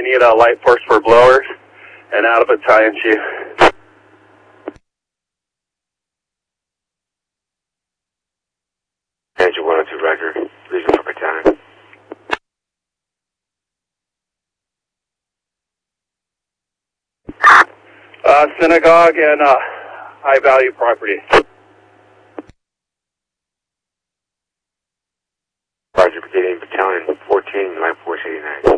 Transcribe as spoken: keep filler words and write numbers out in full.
need a light force for blowers and out of battalion chief. Manager one oh two, Roger. Reason for battalion. Uh, synagogue and uh, high value property. Roger, Brigade battalion fourteen, line force eighty-nine.